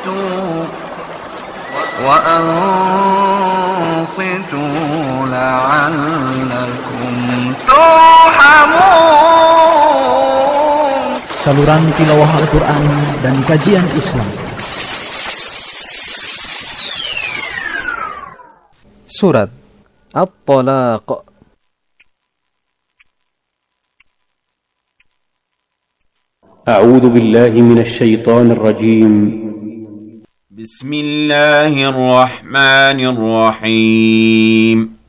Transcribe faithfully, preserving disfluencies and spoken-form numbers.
وأنصتوا وأنصتوا لعلكم ترحمون. Saluran tilawah Al-Quran dan kajian Islam. Surat At-Talaq. أعوذ بالله من الشيطان الرجيم. بسم الله الرحمن الرحيم.